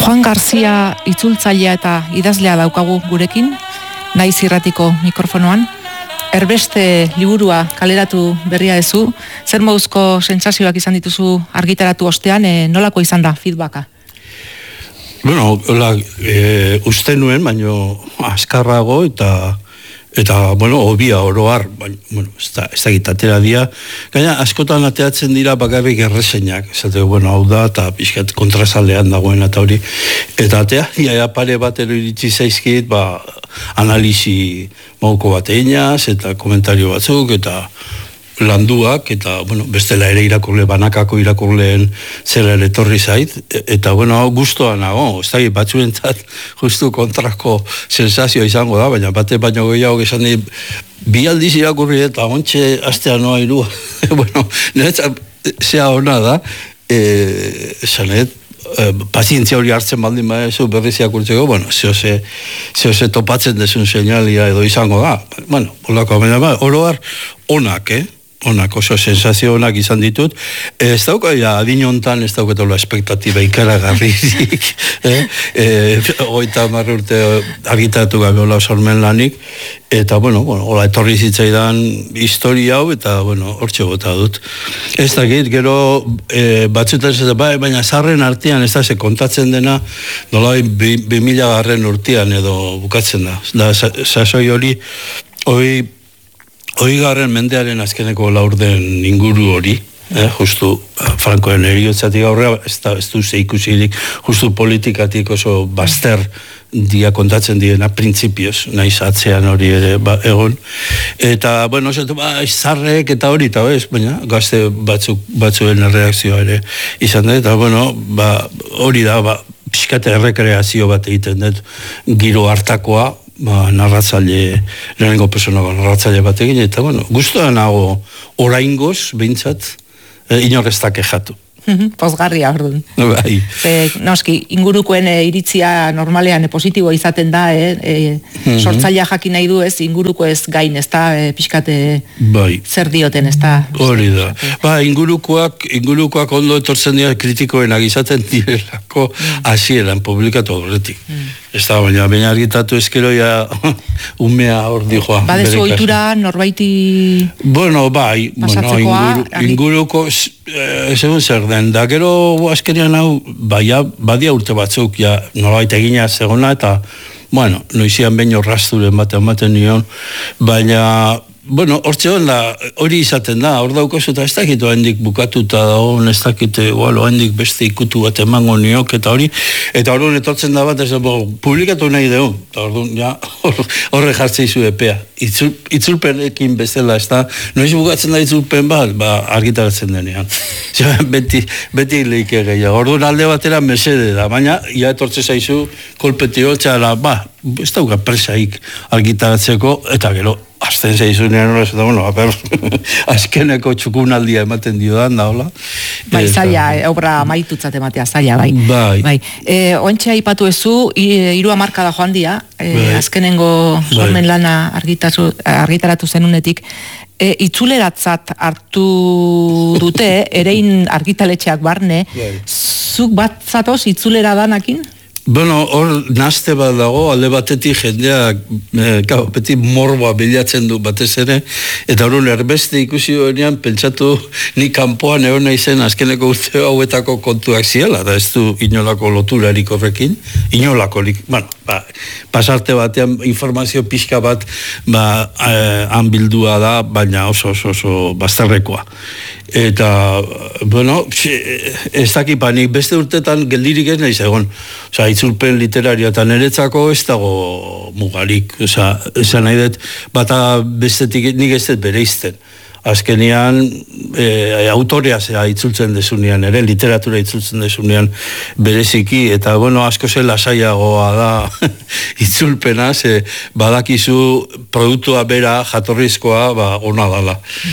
Juan Garzia itzultzailea eta idazlea daukagu gurekin, Naiz Irratiko mikrofonoan. Erbeste liburua kaleratu berria dezu, zer moduzko sentsazioak izan dituzu argitaratu ostean, nolako izan da feedbacka? Bueno, uste nuen, baino azkarrago eta bueno, obia oroar, bueno, ez da gitatera dia. Gaina, askotan ateatzen dira bakarrik erreseñak, esate, bueno, hau da, eta pixkat kontrasalean dagoen eta hori. Eta atea, ia pare batero iritsi zaizkit, analisi mauko bat einaz, eta komentario batzuk, eta landuak, eta, bueno, bestela ere irakurle, banakako irakurleen zela ere etorri zait, eta, bueno, guztua nago, ez da, batzuentzat justu kontrako sensazioa izango da, baina bate baino gehiago esan di, bi aldiz irakurri eta ontxe astea noa irua. Bueno, niretzat, zea hona da, esanet, pazientzia hori hartzen baldin badezu berriz irakurtzeko, bueno, zehose topatzen desun seinalia edo izango da. Bueno, holako, oroar onak, onak, oso sensazio onak izan ditut. Ez dauka, adin hontan ez dauketola espektatiba ikaragarrizik. Hogeita marra urte argitaratu gabe hola sormen lanik. Eta, bueno, hola etorri zitzaidan historia hau, eta, bueno, hortxe bota dut. Ez dakit, gero batzutan ez da, baina zarren artean ez da, ze kontatzen dena, nola 2000 garren urtean edo bukatzen da. Da, sasoi hori, garren mendearen azkeneko laurden inguru hori, justu Frankoen eriotzatik aurrera, ez du zeikusirik, justu politikatik oso baster dia kontatzen diena, printzipioz, naiz atzean hori ere egon. Eta, bueno, zarrek eta hori, eta ez, baina gazte batzuen reakzioa ere izan da, eta, bueno, hori da, pixkate errekreazio bat egiten dut, giro hartakoa, narratzaile, lehenengo personako narratzaile bat egin, eta, bueno, guztua nago oraingoz, behintzat, inorreztak kexatu. Pozgarria, orduan. Bai. Noski, ingurukoen iritzia normalean positibo izaten da, sortzailea jakin nahi du ez, inguruko ez gain, ez da, pixkate zer dioten, ez da. Hori da. Ingurukoak ondo etortzen dira kritikoenak izaten direlako hasieran publikatu horretik. Ez da, baina argitatu ezkeroia umea hor dijoa. Badezu ohitura norbaiti pasatzekoa? Inguruko, segun zer den, da gero azkenean hau, badia urte batzuk, norbait egina zegona, eta, bueno, noizian behin horrazturen baten nion, baina, bueno, hortze hori izaten da, hor daukozu eta ez dakitu hendik bukatuta dago, ez dakite, hendik beste ikutu bat emango niok, eta hori etortzen da bat, ez da, publikatu nahi dugu, eta horre jartzei zu epea, itzulpenekin bezala, ez da, noiz bukatzen da itzulpen bat, argitaratzen denean, beti leike gehiago, orduan alde batera mesede da, baina, etortze zaizu, kolpetio, txala, ez dauka presaik argitaratzeko, eta gero, azten zeizunean hori, eta bueno, azkeneko txukunaldia ematen diodan, da, hola. Zaila, obra maitutzat ematea, zaila, bai. Oentxe aipatu ezu, 3 hamarkada joan dia, azkenengo sormen lana argitaratu zenunetik, itzuleratzat hartu dute, erein argitaletxeak barne, zuk bat zatoz itzulera danakin? Bueno, hor nazte bat dago, alde batetik jendeak, beti morboa bilatzen du batez ere, eta horren erbeste ikusi horenean, pentsatu ni kanpoan egon nahi zen azkeneko urte hauetako kontuak ziela, da ez du inolako loturarik horrekin, inolakorik, pasarte batean informazio pixka bat han bildua da, baina oso bazterrekoa. Eta, bueno, ez dakipanik, beste urtetan geldirik ez nahi zegoen. Itzulpen literario eta niretzako ez dago mugarik. Esan nahi dut, bata bestetik nik ez dut bereizten. Azkenean, autorea itzultzen desunean, literatura itzultzen desunean bereziki, eta, bueno, asko zen lasaiagoa da itzulpena, badakizu produktua bera, jatorrizkoa, ona dala.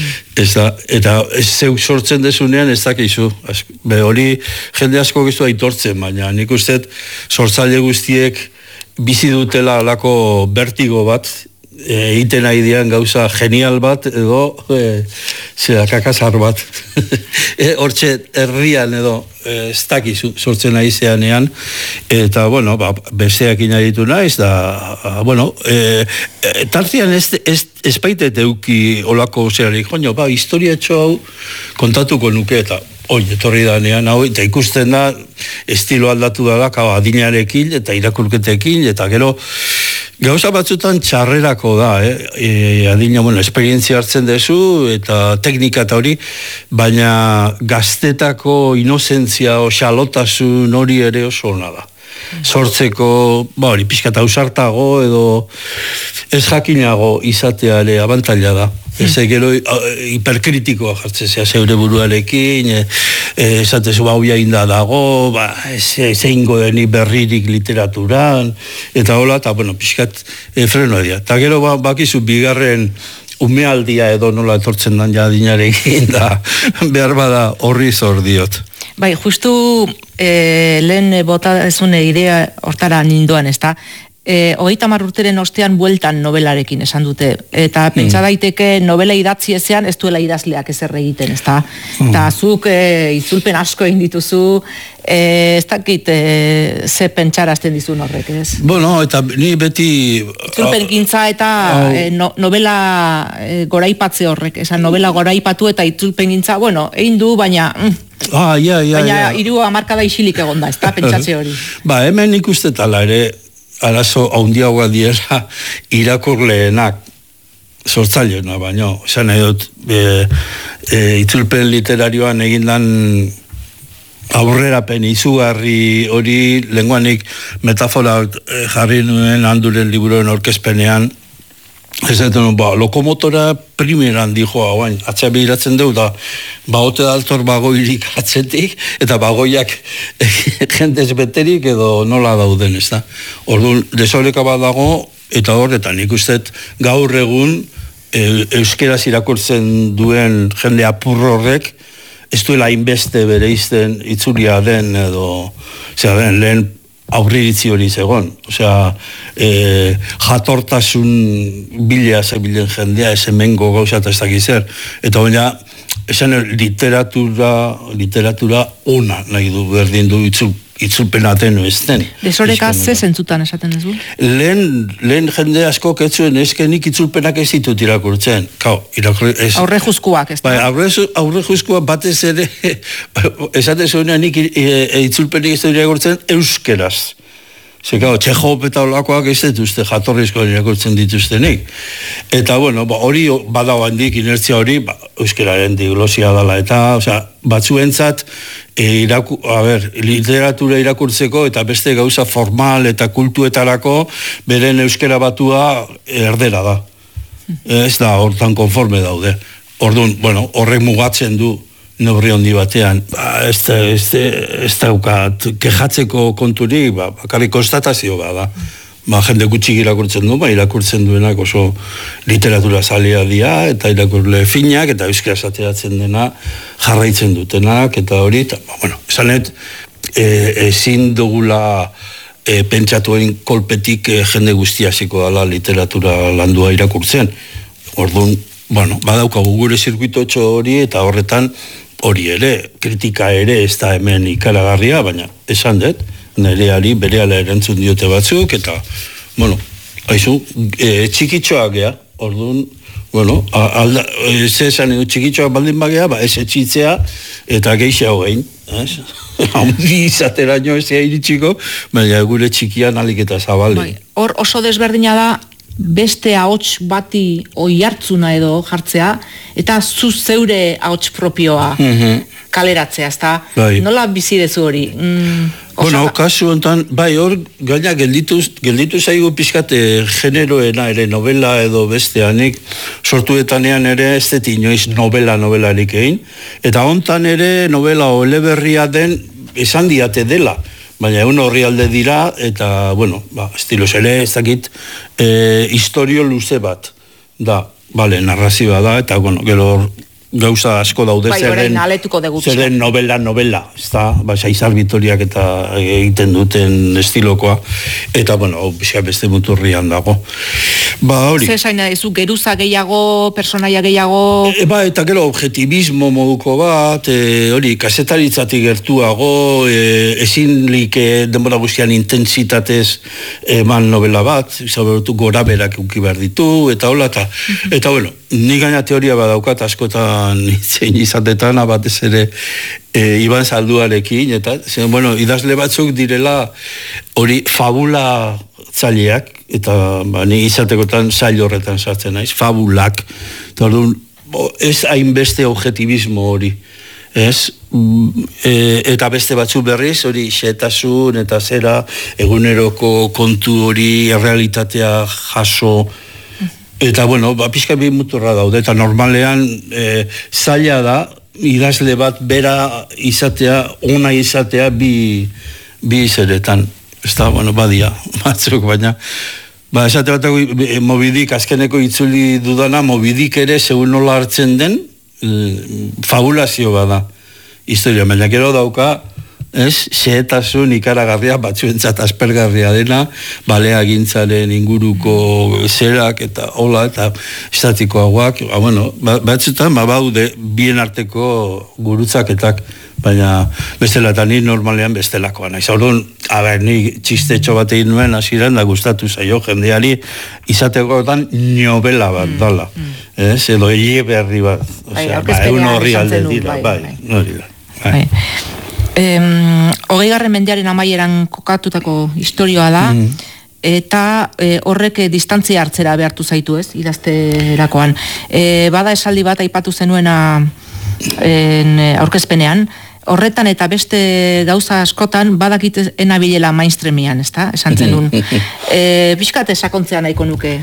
Eta zeuk sortzen desunean ez dakizu. Hori jende asko giztu aitortzen, baina nik uste sortzaile guztiek bizi dutela alako bertigo bat, egiten nahi dian gauza genial bat edo kakasar bat. Hortxe herrian edo ez dakizu sortzen nahi zeanean, eta, bueno, besteak inaditu naiz, da, bueno, tartian ez baitet euki olako zerarik, historia txo hau kontatuko nuke, eta etorri danean, eta ikusten da, estilo aldatu da, adinarekin, eta irakurketekin, eta gero, gauza batzutan txarrerako da, adina, esperientzia hartzen dezu, eta teknika eta hori, baina gaztetako inozentzia o xalotasun hori ere oso hona da. Sortzeko, hori, pixkat ausartago edo ez jakinago izatea ere abantaila da. Ez gero hiperkritikoa jartzea zeure buruarekin, esatezu hauia inda dago, zeingo deni berririk literaturan, eta hola, eta bueno, pixkat freno dira. Eta gero bakizu bigarren umealdia edo nola etortzen dan jadinarekin, da behar bada horri zor diot. Bai, justu lehen bota ezune idea hortara ninduan, ez da? 30 urteren ostean bueltan novelarekin esan dute, eta pentsa daiteke novela idatzi ezean ez duela idazleak ezer egiten, ez da? Eta zuk itzulpen asko egin dituzu, ez dakit ze pentsarazten dizun horrek, ez? Bueno, eta ni beti... Itzulpen gintza eta novela goraipatze horrek, esan novela goraipatu eta itzulpen gintza, bueno, egin du, baina... Baina 3 hamarkada isilik egon da, ez da, pentsatze hori. Hemen ikustetan ere, arazo haundiagoa diera irakurleenak sortzaileena, baina esan nahi dut itzulpen literarioan egindan aurrerapen izugarri hori lenguanik metafora jarri nuen Anduren liburuaren aurkezpenean. Ez dut, lokomotora primeran dijo hauain, atzea behiratzen dugu, da, ote daltor bagoirik atzetik, eta bagoiak jendez beterik edo nola dauden, ez da. Orduan, desoreka bat dago, eta horretan, ikustet gaur egun euskeraz irakurtzen duen jende apurro horrek, ez duela inbeste bere izten itzulia den, edo, den, lehen aurriritzi hori zegon. Osea, jatortasun bilea zebilen jendea, ez hemengo gauza eta ez dakizer. Eta baina, esan literatura ona nahi du berdin du itzulpenaten ez den. Desoreka ze zentzutan esaten duzu? Lehen jende asko ketzuen ezkenik itzulpenak ez ditut irakurtzen. Aurre juzkuak, ez da? Aurre juzkuak batez ere, esaten zuenean nik itzulpenik ez dut irakurtzen euskeraz. Zekao, Txehov eta olakoak ez dituzte, jatorrizko irakurtzen dituztenik. Eta, bueno, hori badago handik, inertzia hori, euskeraren diglosia dela, eta, batzuentzat, literatura irakurtzeko, eta beste gauza formal eta kultuetarako, beren euskera batua erdera da. Ez da, hortan konforme daude. Orduan, bueno, horrek mugatzen du, neurri handi batean, ez daukat kejatzeko konturi, bakarrik konstatazio da. Jende gutxik irakurtzen du, irakurtzen duenak oso literatura zalea dira, eta irakurle finak, eta euskera ateratzen dena jarraitzen dutenak, eta hori, eta, bueno, esanet, ezin dugula pentsatuen kolpetik jende guztiaziko dela literatura landua irakurtzen. Orduan, bueno, badaukagu gure zirkuitotxo hori, eta horretan, hori ere, kritika ere ez da hemen ikaragarria, baina esan dut, nereari berehala erantzun diote batzuk, eta, bueno, haizu, txikitxoak gea, orduan, bueno, ze esan edo txikitxoak baldin bagea, ez etxitzea, eta geixa hogein, haundi izateraino ez iritxiko, baina gure txikian alik eta zabali. Hor oso desberdina da, beste ahots bati oihartzuna edo jartzea, eta zu zeure ahots propioa kaleratzea, ezta? Nola bizi dezu hori? Bueno, kasu honetan, hor gaina gelditu zaigu pixkate generoena ere novela edo besteanik, sortuetanean ere ez dut inoiz novelarik egin, eta honetan ere novela oleberria den esan diate dela, baina egun horri alde dira, eta, bueno, estilos ere, ez dakit, historio luze bat, da, narrazioa da, eta, bueno, gero gauza asko daude zeren novela, ez da, Saizar Vitoriak eta egiten duten estilokoa, eta, bueno, beste muturrian dago. Hori. Zer zaina, geruza gehiago, personaia gehiago... Eta gero, objetibismo moduko bat, hori, kasetaritzatik gertuago, ezin like denbora guztian intentsitatez eman novela bat, gora berak uki behar ditu, eta hola, eta bueno, ni gaina teoria badaukat askotan zein izatetan, batez ere Iban Zalduarekin, eta, bueno, idazle batzuk direla hori fabula zaileak, eta ni izatekotan zail horretan sartzen naiz, fabulak, eta orduan, ez hainbeste objetibismo hori, ez? Eta beste batzu berriz, hori xetasun eta zera, eguneroko kontu hori, realitatea jaso, eta bueno, pixka bi muturra daude, eta normalean zaila da, idazle bat bera izatea, ona izatea bi zeretan. Ez da, bueno, badia, batzuk, baina esate bat Mobidik, azkeneko itzuli dudana, Mobidik ere, segun nola hartzen den, fabulazio bada historia, baina gero dauka, xehetasun ikaragarria, batzuentzat aspergarria dena, baleagintzaren inguruko zerak, eta hola, eta estatikoagoak, bueno, batzutan, baude, bien arteko gurutzaketak, baina bestela eta ni normalean bestelakoa naiz. Orduan, ni txistetxo bat egin nuen hasieran da gustatu zaio jendeari izatekotan novela bat dala. Edo eleberri bat. Egun horri alde dira. Hori da. 20. mendearen amaieran kokatutako historioa da, eta horrek distantzia hartzera behartu zaitu, ez, idazterakoan. Bada esaldi bat aipatu zenuena aurkezpenean, horretan eta beste gauza askotan badakit enabilela mainstreamian, ezta? Esan zenun. Piskat esakontzea nahiko nuke.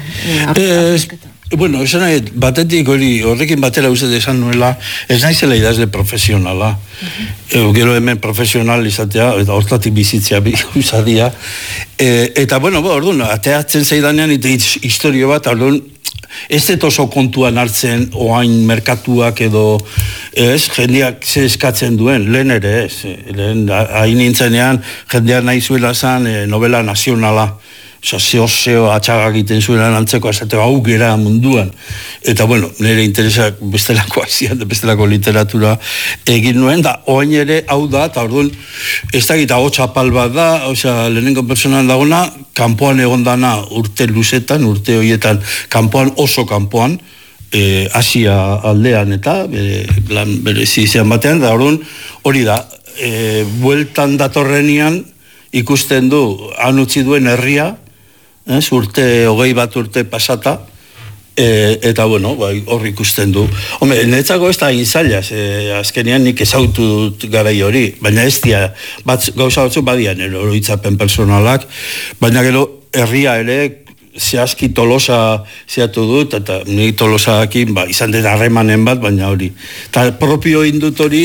Bueno, esan nahi, batetik horrekin batera uste esan nuela, ez naizela idazle profesionala. Gero hemen profesional izatea, eta hortatik bizitzea usadia. Eta, bueno, orduan, ateatzen zaidanean, eta historio bat, orduan, ez dut oso kontuan hartzen oain merkatuak edo jendeak ze eskatzen duen, lehen ere ez. Hain nintzenean jendeak nahi zuela zan novela nazionala. Zeo atxaga egiten zuen antzeko azateko hau gera munduan. Eta, bueno, nire interesak bestelako azian, bestelako literatura egin nuen, da, oain ere hau da, eta orduan, ez da gita hotxapal bat da, lehenengo personan dagona, kanpoan egondana urte luzetan, urte horietan, kanpoan, oso kanpoan, Asia aldean eta, bere zizean batean, da orduan, hori da, bueltan datorrenian, ikusten du, han utzi duen herria, urte, 20 bat urte pasata, eta, bueno, hor ikusten du. Home, netzako ez da inzaila, azkenean nik ezautu garai hori, baina ez dia, gauza batzuk badian, oroitzapen personalak, baina gero, herria ere, zehazki Tolosa zehatu dut, eta nik Tolosakin, izan dut harremanen bat, baina hori. Eta propio indut hori,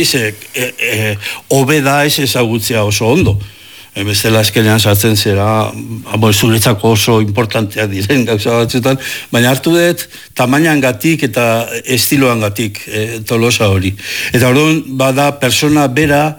hobe da ez ezagutzea oso ondo. Bestela azkenean sartzen zera, zuretzako oso importantea diren gauza batzutan, baina hartu dut tamainan gatik eta estiloan gatik Tolosa hori. Eta orduan, bada persona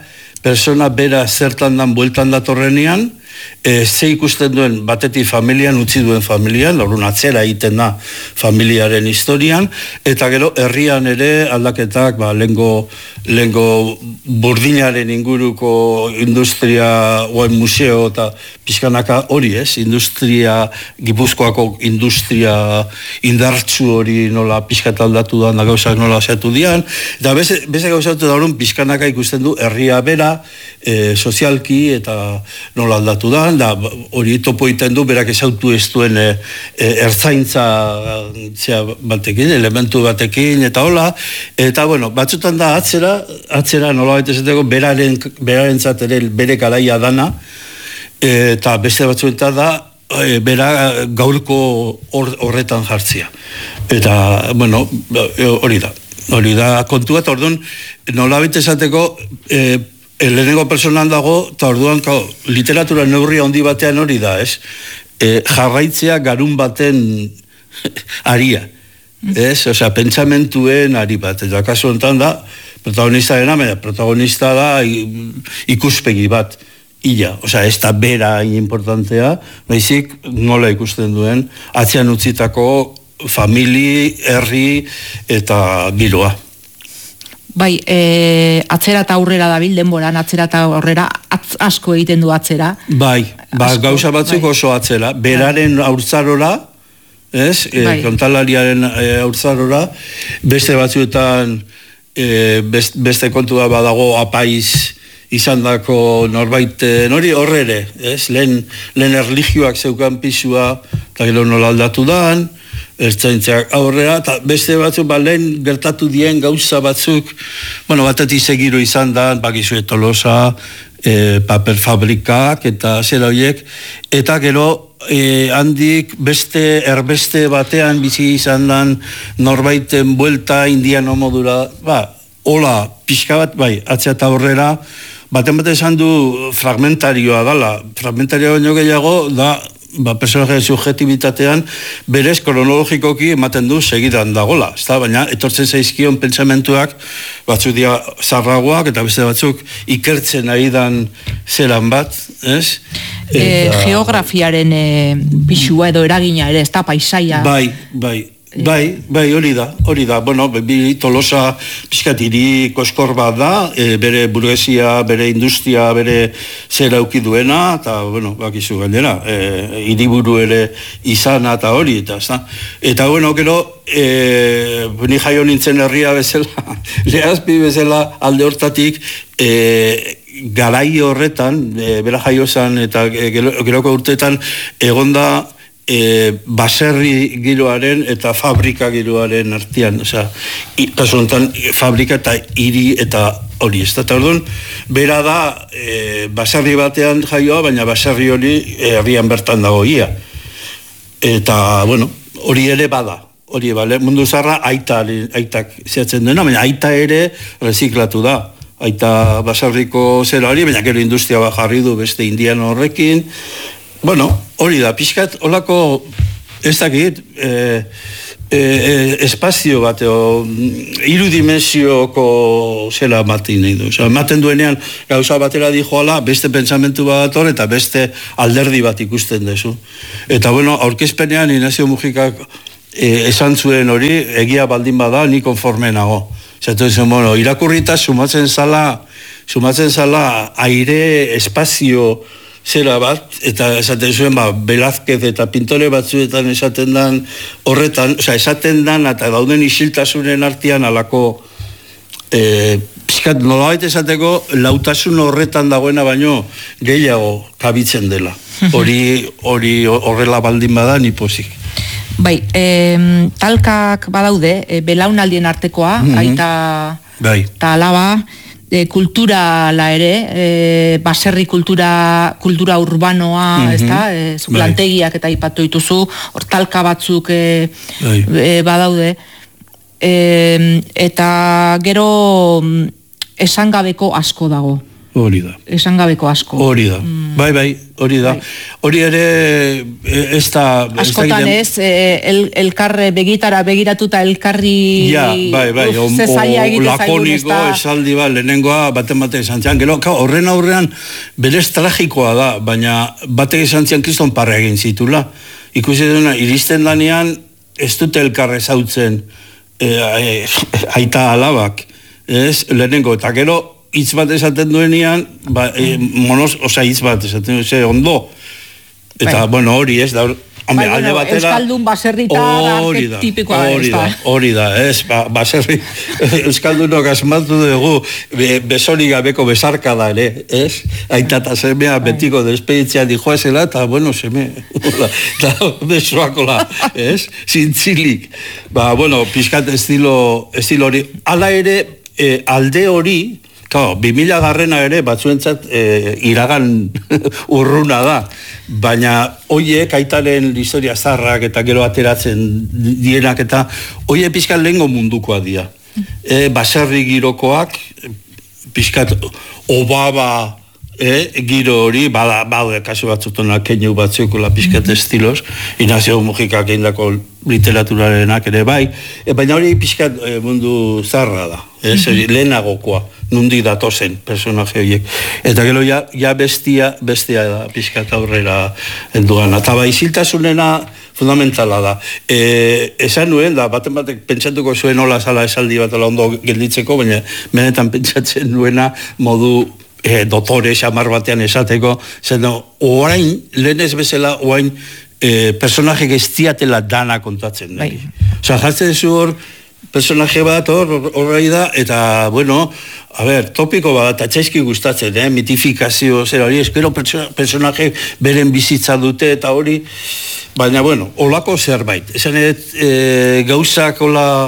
bera zertan dan bueltan datorrenean, ze ikusten duen batetik familian, utzi duen familian, orduan atzera egiten da familiaren historian, eta gero herrian ere aldaketak, lehengo burdinaren inguruko industria, oen museo eta pixkanaka hori ez, Gipuzkoako industria indartsu hori nola pixkat aldatu da, gauzak nola zatu dian, eta beste gauzatu da horren pixkanaka ikusten du herria bera, sozialki eta nola aldatu da, da hori topo iten du, berak ezautu ez duen ertzaintza batekin, elementu batekin, eta hola, eta bueno, batzutan da atzera nola baita esateko, beraren zatere bere garaia dana, eta beste batzuetan da, bera gaurko horretan jartzia. Eta, bueno, hori da kontua, eta orduan, nola baita esateko, lehenengo personan dago, eta orduan, literatura neurria handi batean hori da, ez? Jarraitzea garun baten aria. ez? Osea, pentsamentuen ari bat, eta kasu honetan da, protagonista da ikuspegi bat, illa, osea, ez da bera importantea, baizik nola ikusten duen, atzean utzitako famili, herri eta giroa. Bai, atzera eta aurrera dabil, denboran atzera eta aurrera asko egiten du atzera. Bai, gauza batzuk oso atzera, beraren aurtzarora, ez, kontalariaren aurtzarora, beste batzuetan beste kontua badago apaiz izan dako norbait nori horrere, ez, lehen erlijioak zeukan pisua, eta gero nola aldatu dan, ertzaintzak aurrera, eta beste batzuk, lehen gertatu dien gauza batzuk, batetik segiro izan da, bakizu Tolosa, paper fabrikak, eta zera horiek, eta gero, handik erbeste batean bizi izan dan, norbaiten buelta indiano modura, hola, pixka bat, atzea eta aurrera, baten esan du fragmentarioa dala, fragmentarioa baino gehiago, da, personaje subjetibitatean berez kronologikoki ematen du segidan dagola, baina etortzen zaizkion pentsamentuak batzuk dira zarragoak eta beste batzuk ikertzen ari dan zelan bat, ez? Geografiaren pisua edo eragina ere, ez da paisaia. Bai, hori da. Tolosa pixkat hiri koskor bat da, bere burguesia, bere industria, bere zer auki duena, eta, bakizu gainera, hiriburu ere izana eta hori, eta, gero, ni jaio nintzen herria bezala, Lehazpi bezala alde hortatik, garai horretan, bera jaio zan, eta geroko urteetan, egonda, baserri giroaren eta fabrika giroaren artean, kasu honetan fabrika eta hiri eta hori, ez da, eta orduan, bera da baserri batean jaioa, baina baserri hori herrian bertan dago ia. Eta, hori ere bada, hori, mundu zarra aitak zehatzen dena, baina aita ere reziklatu da. Aita baserriko zera hori, baina gero industria bat jarri du beste indiano horrekin, hori da, pixkat, holako, ez dakit, espazio bat, irudimensioko zela matin nahi du. Maten duenean gauza batera dijoala, beste pentsamentu bat hor, eta beste alderdi bat ikusten dezu. Eta, aurkezpenean Ignacio Mujikak esan zuen hori, egia baldin bada, ni konforme nago. Zatu zen, irakurrita sumatzen zala aire, espazio, zera bat, eta esaten zuen, Velázquez eta pintore batzuetan esaten dan horretan, esaten dan, eta dauden isiltasunen artean alako, pixkat nolabait esateko, lautasun horretan dagoena baino gehiago kabitzen dela. Hori horrela baldin bada, nipozik. Bai, talkak badaude, belaunaldien artekoa, aita eta alaba, kulturala ere, baserri kultura urbanoa, ez da, plantegiak eta ipatu dituzu, talka batzuk badaude, eta gero esangabeko asko dago. Hori da. Esangabeko asko. Hori da. Bai, hori da. Hori ere ez da... Askotan ez, elkarre begiratuta elkarri... Bai, lakoniko esaldi lehenengoa baten esan zian. Gero, horren aurrean berez tragikoa da, baina batek esan zian kriston parra egin zitula. Ikusi dena, iristen danean ez dute elkarre zautzen aita alabak. Lehenengo, eta gero, hitz bat esaten duenean, hitz bat esaten duenean, ondo. Eta, hori ez, da, alde batera... Euskaldun baserrita tipikoa ez da. Hori da, ez, baserri, Euskaldunok asmatu dugu, besorik gabeko besarka da ere, ez? Aita eta semea betiko despeditzea dijoazela, eta, seme, eta besoakola, ez? Zintzilik. Pixkat estilo hori. Hala ere, alde hori, 2000 garrena ere batzuentzat iragan urruna da, baina hoiek aitaren historia zarrak eta gero ateratzen dienak eta hoiek pixkat lehengo mundukoa dira. Baserri girokoak, pixkat obaba giro hori, bada kasu batzutona keinu batzuk pixkat estilos, Ignacio Mujikak egindako literaturarenak ere bai, baina hori pixkat mundu zarra da, lehenagokoa, nundik datozen personaje horiek. Eta gero ja bestia da pixkat aurrera enduan. Eta bai, isiltasunena fundamentala da. Esan nuen, da, batek pentsatuko zuen hola zala esaldi bat ondo gelditzeko, baina benetan pentsatzen nuena modu dotore xamar batean esateko, zeno, orain, lehen ez bezala, orain, personaje gestiatela dana kontatzen. Osa, jartzen zu hor, personaje bat horrai da, eta, bueno, a ver, topiko bat, atxaizki gustatzen, mitifikazio, zer hori, eskero personaje beren bizitza dute, eta hori, baina, bueno, olako zerbait. Esan gauzak hola,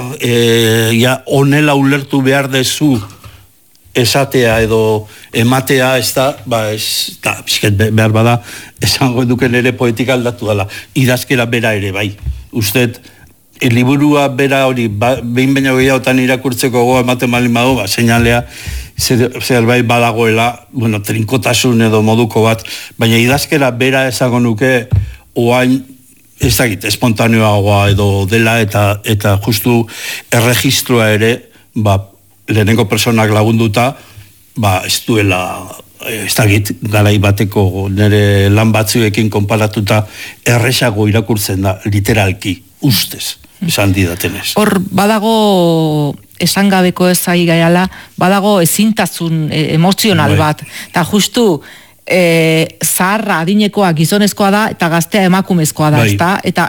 onela ulertu behar dezu, esatea edo ematea ez da, pixket behar bada, esango duken ere poetika aldatu dela, idazkera bera ere, bai. Usted, liburua bera hori, behin baina gehiagotan irakurtzeko goa ematen malin bago, seinalea, zerbait badagoela, bueno, trinkotasun edo moduko bat, baina idazkera bera esango nuke, oain, ez dakit, espontaneoagoa edo dela, eta justu erregistroa ere, lehenengo personak lagunduta, ez duela, ez dakit, garai bateko nire lan batzuekin konparatuta erresago irakurtzen da, literalki, ustez, esan didatenez. Hor, badago esangabeko ez ari gaiala, badago ezintasun emozional bat, eta justu, zaharra adinekoa gizonezkoa da, eta gaztea emakumezkoa da, ezta? Eta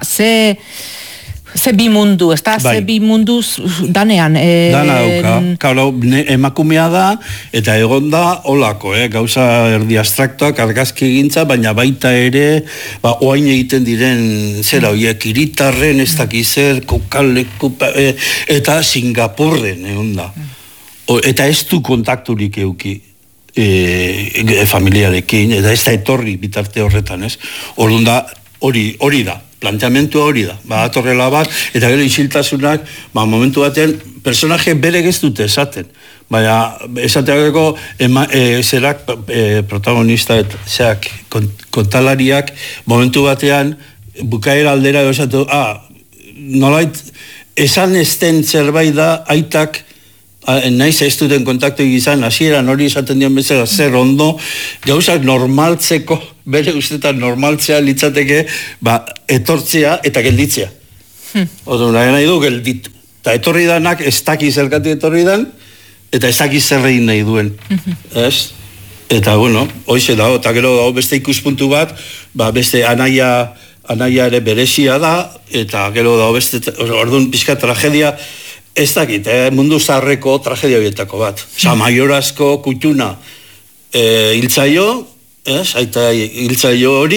ze bi mundu, ezta? Ze bi mundu danean. Dana dauka, kauro, emakumea da, eta egon da, olako, gauza erdi abstraktoak, argazki egintza, baina baita ere, oain egiten diren, zera, oiek, iritarren, ez dakizer, kokaleku, eta Singapurren, egon da. Eta ez du kontakturik euki, familiarekin, eta ez da etorri bitarte horretan, ez? Orduan da, hori da. Planteamentua hori da, atorrela bat, eta gero isiltasunak, momentu batean, personaje berek ez dute esaten, baina esateako zerak protagonista, zerak kontalariak, momentu batean, bukaera aldera esatu, nolait, esan esten zerbait da, aitak, naiz ez duten kontaktu egizan, hasieran hori esaten dion bezala, zer ondo, gauzak normaltzeko, bere ustetan normaltzea litzateke, etortzea eta gelditzea. Odo, nahi du gelditu. Eta etorri danak, ez dakiz elkati etorri dan, eta ez dakiz zerrein nahi duen. Ez? Eta, bueno, hoize dago, eta gero dago beste ikuspuntu bat, beste anaia ere berezia da, eta gero dago beste, orduan pixka tragedia, ez dakit, mundu zaharreko tragedia bietako bat. Osa, maiorazko kutxuna hiltzaio, aita hiltzaio hori,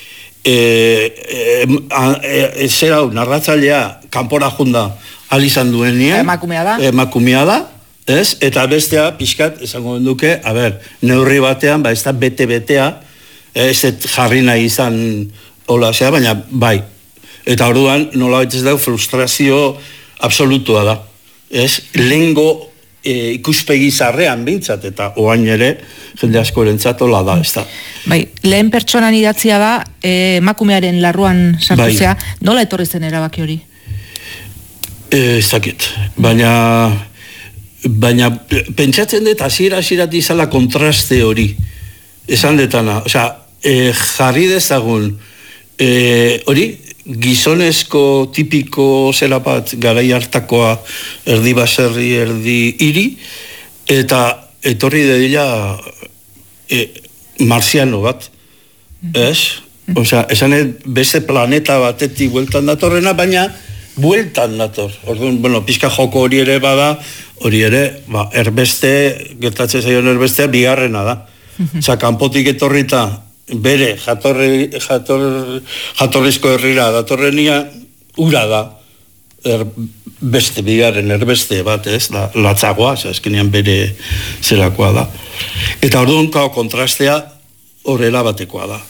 zera, narratzailea kanpora junda alizan duen nien. Emakumea da. Eta bestea, pixkat, esango duke, neurri batean, ez da bete-betea, ez jarri nahi izan hola zea, baina bai. Eta orduan, nola baitez dago, frustrazio absolutua da. Lehengo ikuspegi zarrean bintzat, eta oain ere, jende asko erentzat hola da, ez da. Bai, lehen pertsonan idatzia da, emakumearen larruan sartuzea, nola etorri zen erabaki hori? Ez dakit, baina pentsatzen dut, hasieratik izala kontraste hori, esan detana, jarri dezagun, hori, gizonezko tipiko zera bat garai hartakoa erdi baserri, erdi hiri, eta etorri dedila marziano bat, ez? Esan beste planeta batetik bueltan datorrena, baina bueltan dator. Orduan, pixka joko hori ere bada, hori ere, erbeste, gertatzen zaion erbestea, bigarrena da. Kanpotik etorrita, bere jatorrizko herrira datorrenia ura da bigarren erbeste bat, ez, latzagoa, azkenean bere zerakoa da. Eta orduan kontrastea hor erabatekoa da.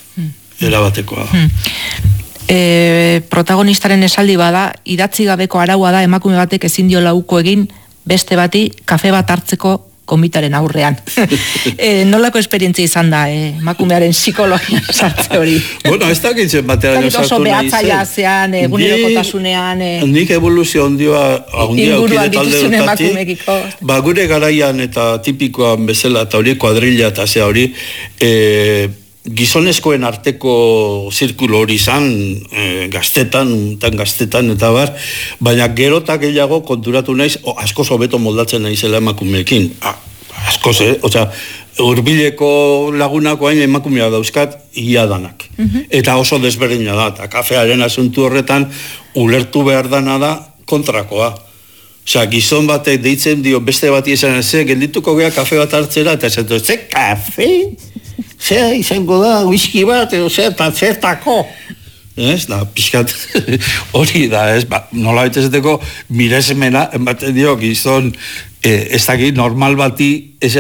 Protagonistaren esaldi bada, idatzi gabeko araua da emakume batek ezin dio lauko egin beste bati kafe bat hartzeko komitaren aurrean. Nolako esperientzia izan da, emakumearen psikologia sartze hori? Bueno, ez da gintzen batean oso behatzaia zean, egunerokotasunean. Nik evoluzio handia inguruan dituzun emakumekiko. Gure garaian eta tipikoan bezala, eta hori kuadrilla eta zea hori, gizonezkoen arteko zirkulo hori izan, gaztetan eta bar, baina gerotak gehiago konturatu naiz, askoz hobeto moldatzen naizela emakumeekin. Askoz, osea, hurbileko lagunako hain emakumea dauzkat iadanak. Eta oso desberdina da, eta kafearen asuntu horretan ulertu behar dana da kontrakoa. Osea, gizon batek deitzen dio beste bati esan geldituko gea kafe bat hartzera, eta esan ze kafe? Zea izango da, whisky bat, edo eta zertako. Ez, da, pixkat, hori da, ez, nola betezateko miresmena, ematen dio, gizon, ez dakit, normal bati, ez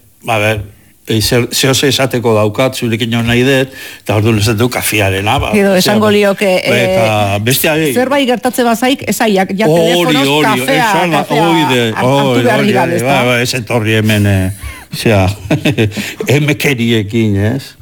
zehose esateko daukat, zurekin jo nahi dut, eta orduan esateko kafiarena. Edo, esango lioke, zerbait gertatze bazaik, ezaiak, ja telefonoz, kafea hartu behar gira, ez da? Ez etorri hemen, zera, emekeriekin, ez?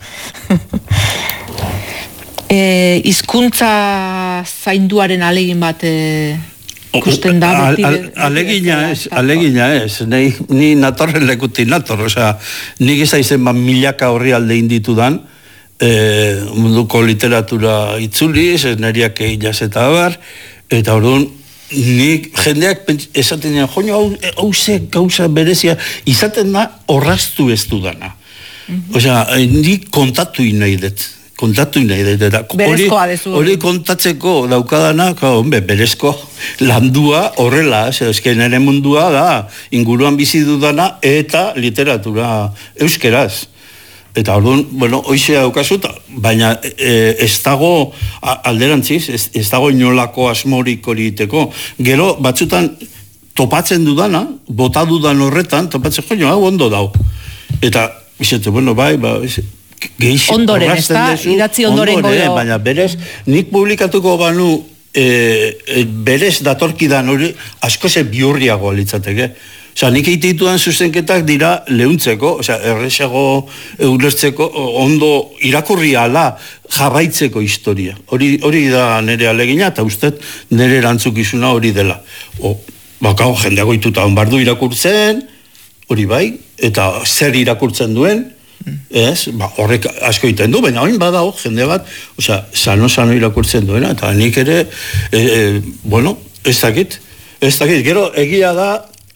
Hizkuntza zainduaren alegin bat ikusten da beti. Alegina ez, ni natorren lekutik nator, osea, nik ez aizen milaka horri alde inditudan, munduko literatura itzuliz, neriak egilaz eta abar, eta orduan, nik jendeak esaten dira, hau ze gauza berezia, izaten da horraztu ez dudana. Osea, nik kontatu nahi dut. Berezkoa dezu. Hori kontatzeko daukadana, berezko landua horrela, eske nire mundua da, inguruan bizi dudana eta literatura euskeraz. Eta orduan, hoizea daukazuta, baina ez dago alderantziz, ez dago inolako asmorik hori iteko. Gero, batzutan topatzen dudana, bota dudan horretan, topatzen hau ondo dau. Eta, izate, bai, ondoren, ez da? Idatzi ondoren goio. Baina berez, nik publikatuko banu berez datorkidan hori askoze biurriago litzateke. Osa, nik eitituan zuzenketak dira lehuntzeko, osa, erresago ulertzeko, ondo irakurri ala jarraitzeko historia. Hori da nire alegina, eta uste nire erantzukizuna hori dela. Bakau, jendeago ituta onbardu irakurtzen, hori bai, eta zer irakurtzen duen, ez, horrek asko iten du, baina hain badao, jende bat, osea, sano irakurtzen duena, eta nik ere, ez dakit, gero egia da,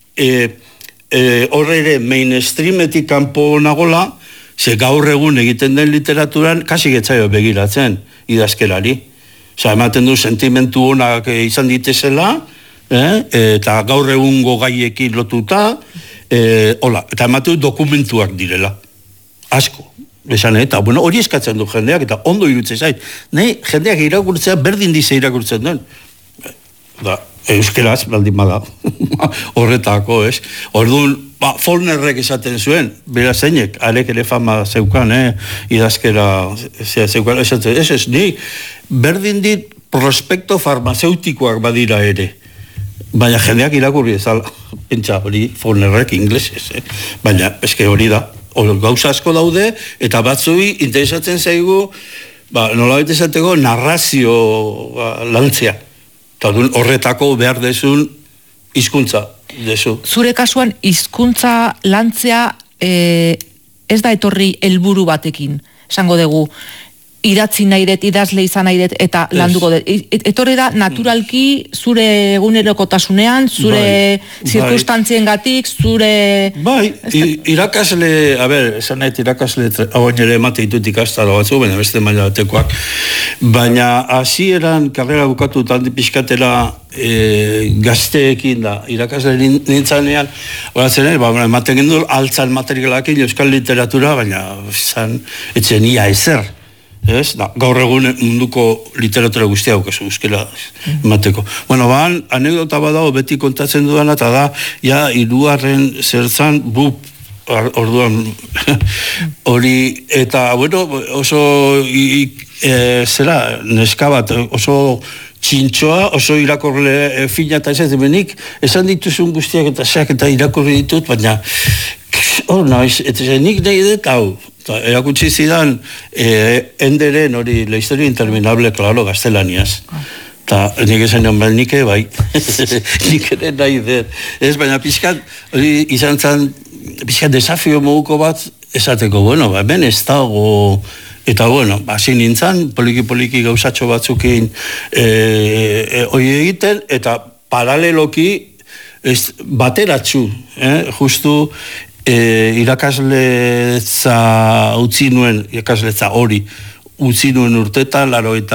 horre ere mainstreametik kanpo nagola, ze gaur egun egiten den literaturan, kasi getzaio begiratzen, idazkerari. Osea, ematen du sentimentu honak izan ditezela, eta gaur egungo gaiekin lotuta, eta ematen du dokumentuak direla. Asko, esan, eta hori eskatzen du jendeak, eta ondo irutzen zait. Nahi, jendeak irakurtzea berdin dize irakurtzen duen. Euskeraz, baldin bada, horretako, ez? Orduan, Faulknerrek esaten zuen, bera zeinek, arek ere fama zeukan, idazkera zeukan, ez, ni, berdin dit prospekto farmazeutikoak badira ere. Baina jendeak irakurri ezala, pentsa hori Faulknerrek inglesez, baina eske hori da. Gauza asko daude, eta batzui interesatzen zaigu, nola baita esateko, narrazio lantzea. Eta horretako behar dezun hizkuntza dezu. Zure kasuan, hizkuntza lantzea ez da etorri helburu batekin, esango dugu, idatzi nahi dut, idazle izan nahi dut, eta landuko dut. Etorri da, naturalki, zure egunerokotasunean, zure zirkustantzien gatik, zure... Bai, irakasle, esan nahi, irakasle, hau ere emate ditut ikastaro batzu, baina beste maila batekoak, baina hasieran karrera bukatu taldi pixkatera gazteekin da, irakasle nintzanean, horatzen ematen gendu altzan materialakin euskal literatura, baina etzen ia ezer. Gaur egun munduko literatura guztia haukazu, euskera emateko. Anekdota badago beti kontatzen dudana, eta da, hirugarren zertzan, orduan hori, eta bueno, oso zera, neska bat, oso txintxoa, oso irakorle fina eta ez demenik, esan dituzun guztiak eta zeak eta irakorri ditut, baina eta nik nahi dut, hau, erakutsi zidan enderen hori, la historia interminable, claro, gaztelaniaz. Eta nik esan nion behar nike, bai, nik ere nahi dut. Ez, baina pixkat, hori izan zen, pixkat desafio moguko bat, esateko, bueno, hemen ez dago, eta bueno, hasi nintzen, poliki gauzatxo batzukin hori egiten, eta paraleloki bateratxu, justu irakasletza utzi nuen, irakasletza hori, utzi nuen urtetan,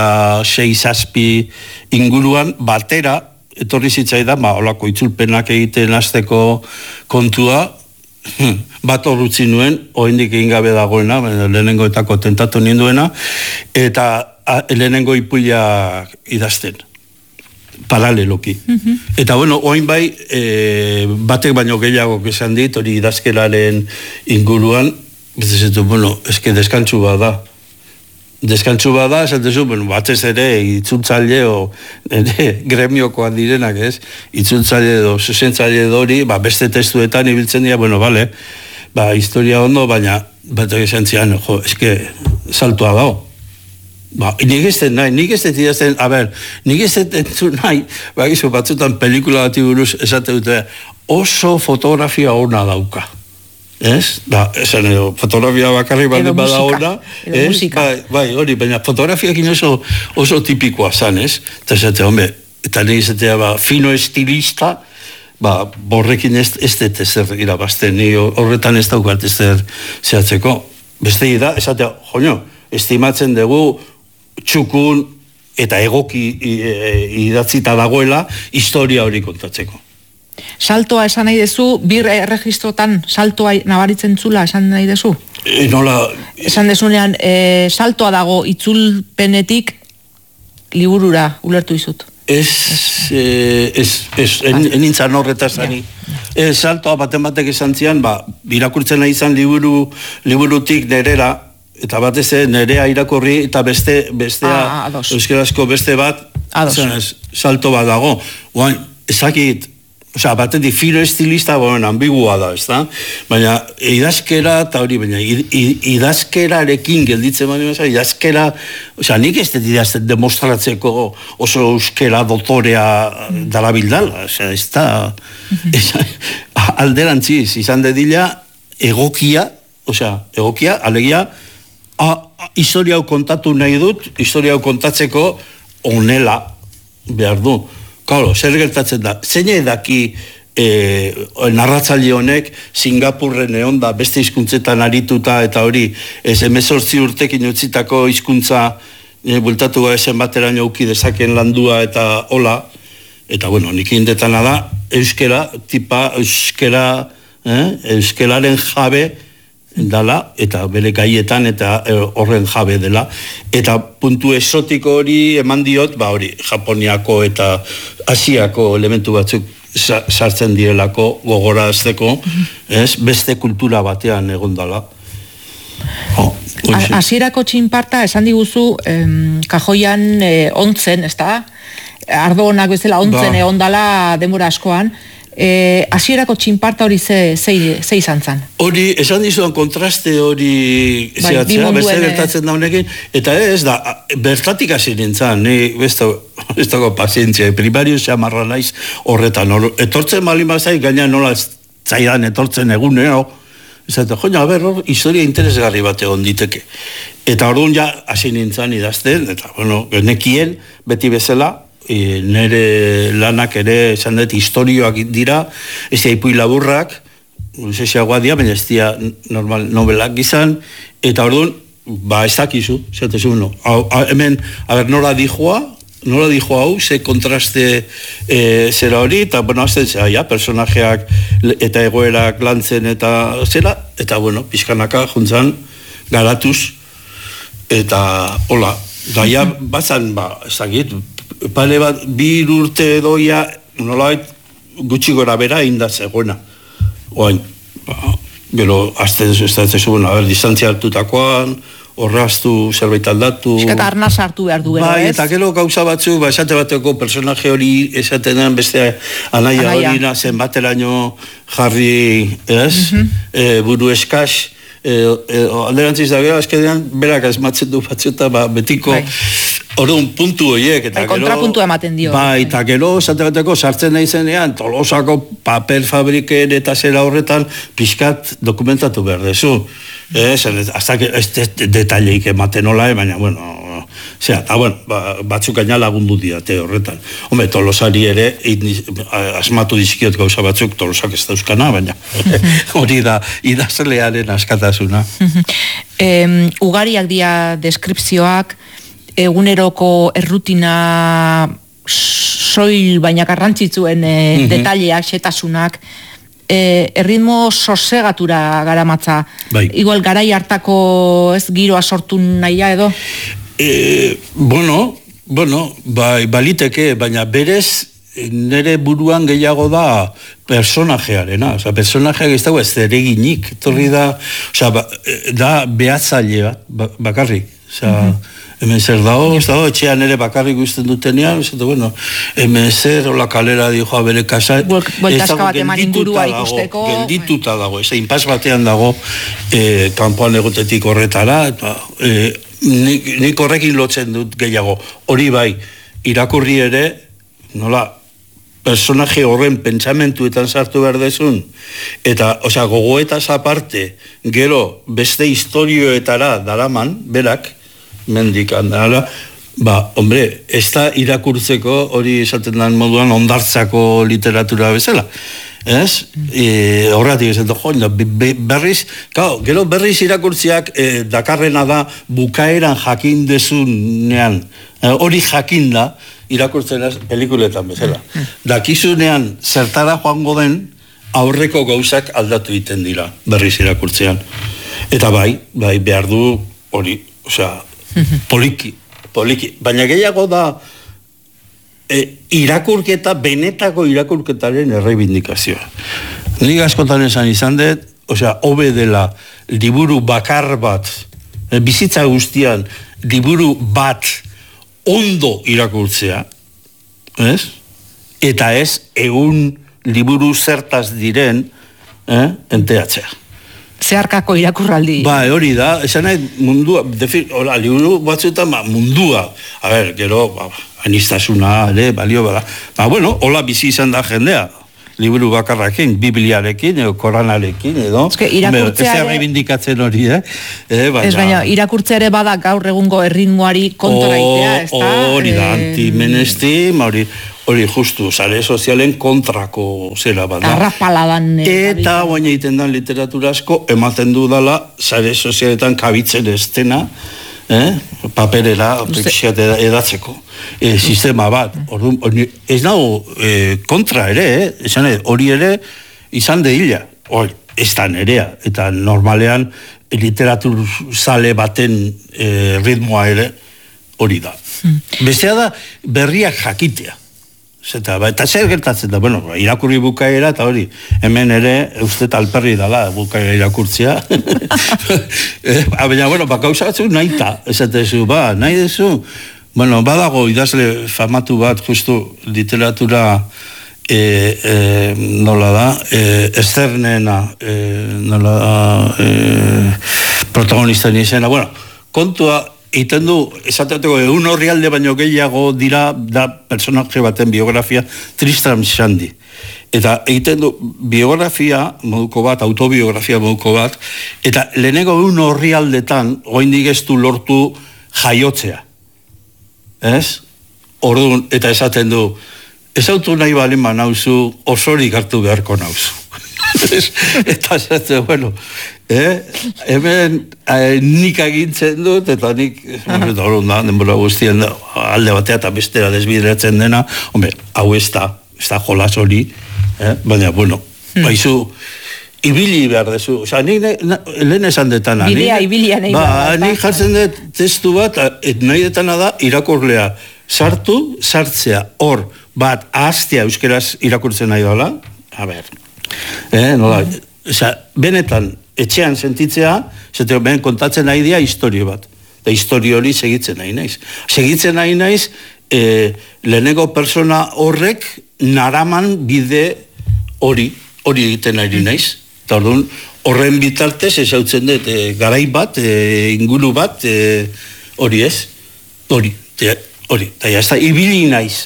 86 inguruan, batera, etorri zitzaidan, holako itzulpenak egiten hasteko kontua, bat horrutzi nuen, oraindik egin gabe dagoena, lehenengoetako tentatu ninduena, eta lehenengo ipuila idazten, paraleloki. Eta bueno, orain bai, batek baino gehiago esan dit, hori idazkeraren inguruan, bezezetu, bueno, eske deskantzu bada, esan duzu, bueno, batez ere, itzultzaile o gremiokoan direnak, ez? Itzultzaile edo, zuzentzaile dori, beste testuetan ibiltzen dira, bueno, bale, historia ondo, baina, batek esan zian, eske, saltua dago. Nik ez den nahi, nik ez den nahi, batzutan pelikula bati buruz esate dute, oso fotografia ona dauka. Ez? Esan edo, fotografia bakarri baldin bada ona, ez? Bai, hori, baina fotografiakin oso tipikoa zan, ez? Eta esate, hombre, eta nik esatea, fino estilista, borrekin ez dut ezer irabazten, ni horretan ez daukat ezer zehatzeko. Beste da, esatea, estimatzen dugu txukun eta egoki idatzita dagoela historia hori kontatzeko. Saltoa esan nahi dezu, bir erregistrotan saltoa nabaritzen zula esan nahi dezu? Nola... Esan dezunean, saltoa dago itzulpenetik liburura ulertu izut. Nintzen horretaz zani. Saltoa batek esan zian, irakurtzen nahi izan liburutik nerera, eta batez nerea irakorri, eta bestea, euskarazko beste bat, salto bat dago. Ezakit, batetik filo estilista, ambigua da, ez da? Baina, idazkera, eta hori, baina, idazkerarekin gelditzen baina, idazkera, nik ez dut idazten demostratzeko oso euskera dotorea dalabildala, ez da, alderantziz, izan dedila, egokia, alegia, historia hau kontatu nahi dut, historia hau kontatzeko onela behar du. Claro, zer gertatzen da, zein edaki narratzaile honek Singapurren egon da beste hizkuntzetan arituta eta hori 18 urtekin utzitako hizkuntza bultatu esen bateraino uki dezaken landua eta hola, eta bueno, nik indetana da, euskera, euskeraren jabe dala, eta bere gaietan eta horren jabe dela, eta puntu esotiko hori eman diot, hori, Japoniako eta Asiako elementu batzuk sartzen direlako gogorazteko, beste kultura batean egon dala. Hasierako txinparta esan diguzu kajoian ontzen, ez da? Ardo honak bezala ontzen egon dala denbora askoan. Hasierako txinparta hori ze izan zan? Hori, esan dizuan kontraste hori zehatzea, beste gertatzen da honekin, eta ez da, bertatik hasi nintzen, ez dago pazientzia, primario xamarra naiz horretan, etortzen malin bazai, gaina nola zaidan etortzen egunero, ez da, historia interesgarri bat egon diteke. Eta orduan ja hasi nintzen idazten, eta, genekien, beti bezala, nire lanak ere esan dut historioak dira, ez da ipui laburrak, zesiagoa dira, baina ez dira normal novelak izan, eta orduan, ez dakizu, zatezu, hemen, nola dijo hau, ze kontraste zera hori, eta, azten zera, personajeak eta egoerak lantzen eta zera, eta, pixkanaka juntzan, garatuz, eta, hola, gaia batzan, ez dakit, pale bat, 2 urte doia, nolait, gutxi gora bera indaz egoena. Oain, gero, azte duzu, ez da, distantzia hartutakoan, horraztu, zerbait aldatu. Eta arnaz hartu behar du, bai, eta gero gauza batzu, esate bateko personaje hori esaten den beste anaia hori nazen bateraino jarri, ez? Buru eskaz, alderantziz da gero, azkenean, berak asmatzen du batzuta, betiko, orduan puntu horiek, eta gero... kontrapuntu ematen dio. Bai, eta gero, esate bateko, sartzen nahi zenean, Tolosako papel fabriken eta zera horretan, pixkat dokumentatu behar dezu. Hasta que detaileik ematen nola, baina, bueno, batzuk aina lagundu diate horretan. Hombre, Tolosari ere, asmatu dizkiot gauza batzuk, Tolosak ez dauzkana, baina hori da, idazlearen askatasuna. Ugariak dia deskripzioak, eguneroko errutina soil, baina garrantzitsuen detaileak, xetasunak, erritmo sosegatura garamatza. Igual garai hartako ez giroa sortu nahia edo? Bueno, baliteke, baina berez nire buruan gehiago da personajearena. Osa, personajeak ez dago ez ereginik. Torri da, da behatzaile bat, bakarrik. Osa, hemen zer dago, etxean ere bakarrik guztien dutenean, bueno, hemen zer, hola kalera dijoa bere kasa, bueltaska bat eman ingurua ikusteko. Geldituta dago, inpas batean dago, kanpoan egotetik horretara, eta nik horrekin lotzen dut gehiago. Hori bai, irakurri ere, nola, personaje horren pentsamentuetan sartu behar dezun, eta, gogoetaz aparte, gero, beste historioetara daraman, berak, mendik handala, hombre, ez da irakurtzeko hori esaten den moduan ondartzako literatura bezala. Ez? Horretik esan berriz, gero berriz irakurtziak dakarrena da bukaeran jakin dezunean, hori jakin da irakurtzen pelikuletan bezala. Dakizunean zertara joango den aurreko gauzak aldatu egiten dira berriz irakurtzean. Eta bai, behar du hori, poliki, baina gehiago da irakurketa, benetako irakurketaren erreibindikazioa. Nik askotan izan dut, hobe dela liburu bakar bat, bizitza guztian liburu bat ondo irakurtzea, ez? Eta ez, egun liburu zertaz diren enteatzea. Zeharkako irakurraldi. Hori da, esan nahi mundua, liburu batzuetan mundua, gero, anistasuna, balio bada. Hola bizi izan da jendea, liburu bakarrakin, bibliarekin, koranarekin, edo. Ez errebindikatzen hori, Ez baina, irakurtzea ere bada gaur egungo erritmoari kontoraitea, ez da? Hori da, antimenesti, hori justu, sare sozialen kontrako zera bada. Arrapaladan. Eta baina egiten dan literatura asko, ematen du dala, sare sozialetan kabitzen ez dena, paperera, edatzeko. Sistema bat. Ez nago kontra ere, hori ere izan de hila. Ez da nerea. Eta normalean literatur zale baten ritmoa ere hori da. Bestea da berriak jakitea. Eta zer gertatzen da, irakurri bukaera eta hori, hemen ere, uste talperri dala bukaera irakurtzea. Baina, gauza batzu nahi ta, esatezu, nahi dezu, badago idazle famatu bat, justu literatura, nola da, Esternena, nola da, protagonista nizena, kontua, egiten du, esateteko, egun horrialde baino gehiago dira, da personaje baten biografia, Tristram Shandy. Eta egiten du, biografia moduko bat, autobiografia moduko bat, eta lehenengo egun horrialdetan, oraindik ez du lortu jaiotzea. Ez? Orduan, eta esaten du, ez autu nahi balen nauzu, osorik hartu beharko nauzu. Eta esatzen, hemen nik agintzen dut, eta nik, denbora guztien alde batea eta bestera desbideratzen dena, hau ez da jolas hori, baina, baizu, ibili behar dezu, nik lehen esan detana, nik jartzen dut testu bat, nahi detana da, irakurlea sartzea, hor, bat, ahaztea euskeraz irakurtzen nahi dola, nola, benetan, etxean sentitzea, zeteo, ben kontatzen nahi dira historio bat. Eta historio hori segitzen nahi naiz. Segitzen nahi naiz, lehenengo persona horrek naraman bide hori egiten nahi naiz. Eta orduan, horren bitartez ezautzen dut, garai bat, inguru bat, hori ez? Hori. Eta jazta, ibili naiz.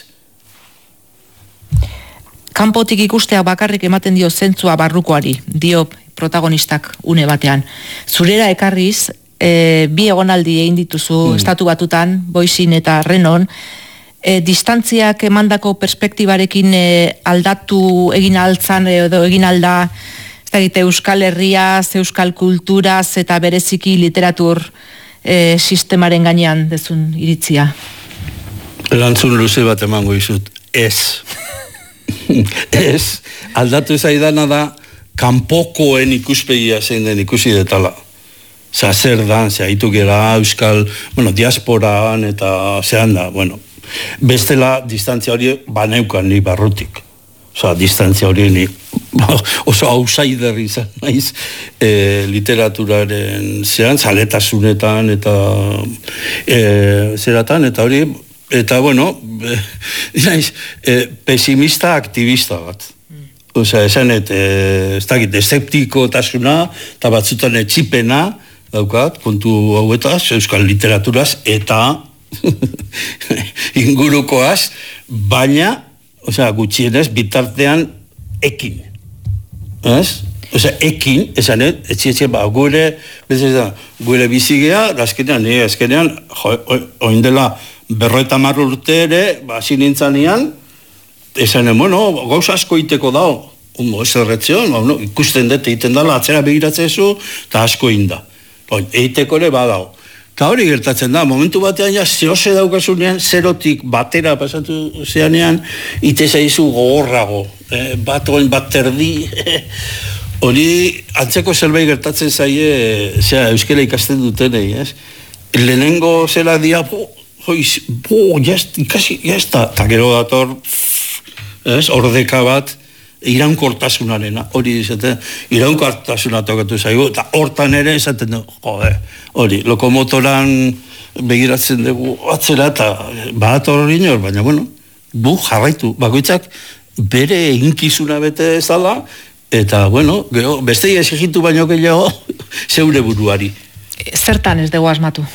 Kanpotik ikustea bakarrik ematen dio zentzua barrukoari, dio protagonistak une batean. Zurera ekarriz, bi egonaldi egin dituzu Estatu Batutan, Boisin eta Renon, distantziak emandako perspektibarekin aldatu egin altzan edo egin alda, ez da egite Euskal Herriaz, Euskal Kulturaz eta bereziki literatur sistemaren gainean dezun iritzia. Erantzun luze bat emango izut, ez. Ez, aldatu zaidana da kanpokoen ikuspegia zein den ikusi detala. Zer dan, haitu gera Euskal, diasporaan eta zehan da, bestela distantzia hori baneukan ni barrutik. Distantzia hori ni oso outsider izan naiz literaturaren zehan, zaletasunetan eta zeratan, eta hori, eta pesimista aktivista bat. Esanet, ez dakit, eszeptikotasuna eta batzutan etxipena daukat, kontu hauetaz, euskal literaturaz eta ingurukoaz, baina, gutxienez, bitartean ekin. Ez? Ekin, esanet, etxe, gure bizigea, azkenean, oindela, 50 urte ere, hasi nintzanean, esanen, gauza asko iteko dao, ez erretzion, ikusten dut egiten dala, atzera begiratzezu, eta asko inda. Eiteko ere badao. Eta hori gertatzen da, momentu batean ja, zehose daukasunean, zerotik batera pasatu zeanean, itezaizu gogorrago, bat terdi, hori antzeko zerbait gertatzen zaie, euskera ikasten dutenei, ez? Lehenengo zela dia, ikasi, jazta, eta gero dator, ordeka bat, iraunkortasunarena, hori izaten, iraunkortasuna tokatu zaigu, eta hortan ere esaten dugu, hori, lokomotoran begiratzen dugu atzera, eta bat hori inor, baina, jarraitu, bakoitzak bere eginkizuna bete ez dala, eta, bestei exigitu baino gehiago, zeure buruari. Zertan ez dugu asmatu?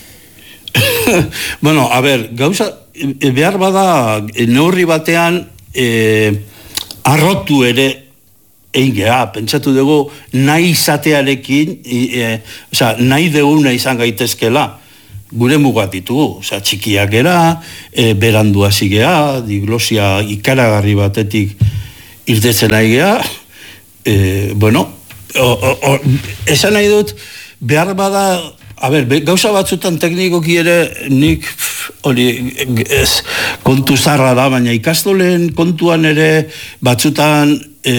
Gauza, behar bada, neurri batean, arrotu ere egea, pentsatu dugu nahi izatearekin, nahi deguna izan gaitezkela, gure mugat ditugu, txikiak gera, berandua zigea, diglosia ikaragarri batetik irtetzen nahi gea, esan nahi dut, behar bada, gauza batzutan teknikoki ere nik kontu zarra da, baina ikastolen kontuan ere batzutan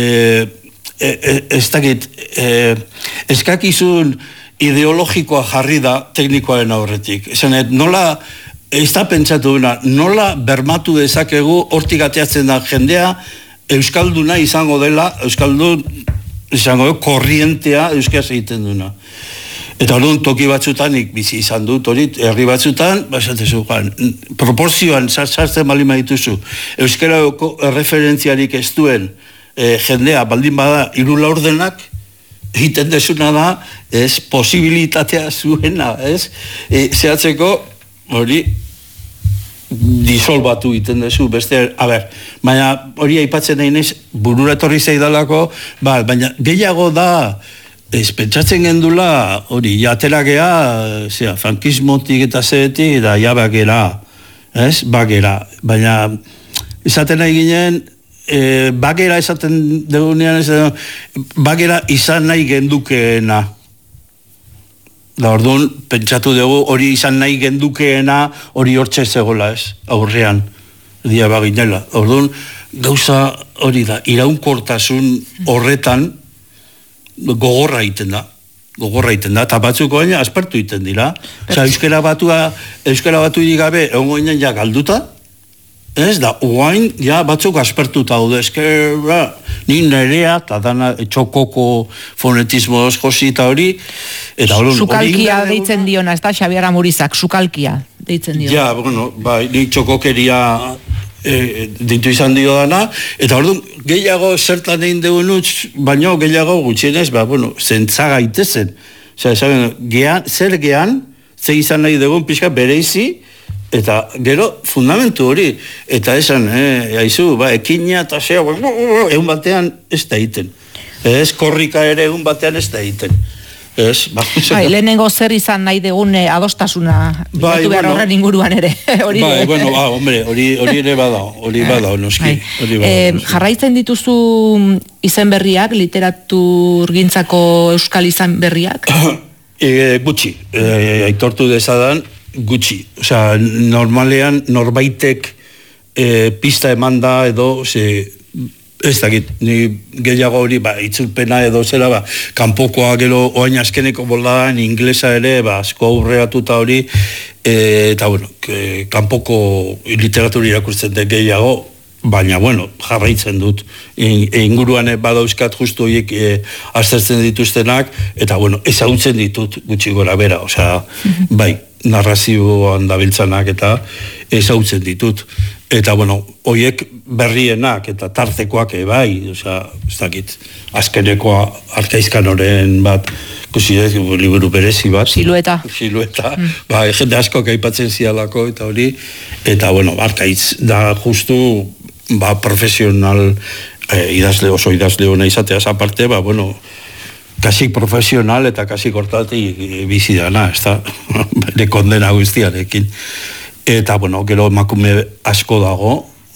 ez dakit eskakizun ideologikoa jarri da teknikoaren aurretik. Esanet, nola, ez da pentsatu duna, nola bermatu dezakegu hortik ateatzen da jendea euskalduna izango dela, euskaldun izango korrientea euskaraz egiten duna. Eta hori toki batzutan bizi izan dut, hori herri batzutan, basatezu, proporzioan sartzen bali maituzu, euskarako referentziarik ez duen jendea baldin bada 3 laurdenak, egiten desuna da, ez posibilitatea zuena, ez? Zehatzeko, hori, disolbatu egiten dezu, beste, baina hori aipatzen nahi naiz, burura etorri zaidalako, baina gehiago da, pentsatzen gendula, hori, jateragea, frankismotik eta zeretik, eta bakera, ez? Bakera. Baina, izaten nahi ginen, bakera esaten dugunean, bakera izan nahi gendukeena. Da, orduan, pentsatu dugu, hori izan nahi gendukeena, hori hortxe zegoela, ez? Aurrean, dia baginela. Orduan, gauza hori da, iraunkortasun horretan, gogorra egiten da, eta batzuko baina aspertu egiten dira. Euskara batu gabe, egongo ginen ja galduta, Ez da, oain, ja, batzuk aspertuta hau dezke, ni nerea, eta dana txokoko fonetismoz josi eta hori, eta hori... Sukalkia deitzen diona, ez da, Xabier Amurizak, sukalkia deitzen diona. Ja, bueno, bai, ni txokokeria ditu izan dio dana, eta hori gehiago zertan egin deuen utz, baina gehiago gutxienez, bueno, zentzaga itezen. Osea, zer gehan, ze izan nahi dugun pixka bereizi, eta gero fundamentu hori, eta esan, haizu, ekina eta zea, egun batean ez da egiten. Ez, korrika ere egun batean ez da egiten. Ez, lehenengo zer izan nahi degun adostasuna, bilatu behar horren inguruan ere. Hombre, hori ere badao, noski. Jarraitzen dituzu izen berriak, literaturgintzako euskal izan berriak? Gutxi, aitortu dezadan, gutxi. Osea, normalean norbaitek pista eman da edo, ez dakit, ni gehiago hori, itzulpena edo zera, kanpokoa gero oain azkeneko boldadan, inglesa ere, asko aurreatuta hori, eta bueno, kanpoko literaturi irakurtzen dut gehiago, baina, bueno, jarraitzen dut. Inguruan badauzkat justu horiek aztertzen dituztenak, eta, bueno, ezagutzen ditut gutxi gora bera, osea, bai, narrazioan dabiltzanak eta ezagutzen ditut. Eta, bueno, horiek berrienak eta tartekoak bai, osea, ez dakit, azkenekoa Arkaizkanoren bat, ikusi ez, liburu berezi bat. Silueta. Jende asko aipatzen zialako eta hori, eta, bueno, Arkaiz da justu, profesional oso idazle hona izateaz aparte, bueno, kasi profesional eta kasi kortatik bizi dana, ez da, bere kondena guztiarekin. Eta, bueno, gero emakume asko dago,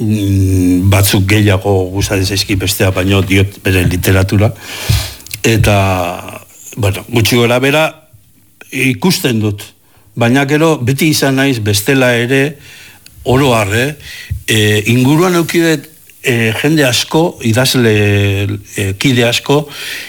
batzuk gehiago gustatzen zaizki bestea, baino diot bere literatura. Eta, bueno, gutxi gora bera ikusten dut. Baina gero beti izan naiz bestela ere oro harre, inguruan eukidet jende asko, idazle kide asko,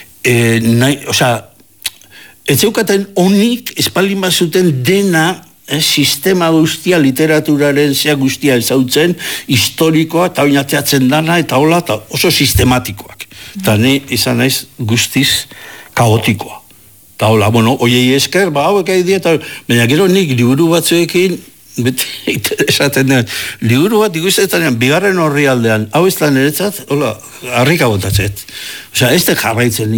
osea, ez zeukaten honik espaldin bat zuten dena sistema guztia, literaturaren zea guztia ezautzen, historikoa, eta oinatzeatzen dana, eta hola, eta oso sistematikoak. Eta ni izan naiz guztiz kaotikoa. Eta hola, bueno, oiei esker, hauek ahi eta baina gero nik liburu batzuekin, beti esaten den, liburu bat ikustetan, bigarren horri aldean, hau ez da niretzat, hola, harrika botatzet. Osea, ez da jarraitzen,